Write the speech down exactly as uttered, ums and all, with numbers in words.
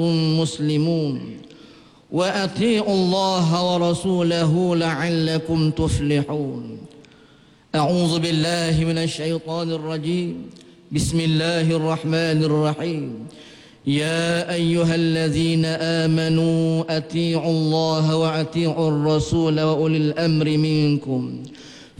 مسلمون وأطيعوا الله ورسوله لعلكم تفلحون. أعوذ بالله من الشيطان الرجيم. بسم الله الرحمن الرحيم. يا أيها الذين آمنوا أطيعوا الله وأطيعوا الرسول وأولي الأمر منكم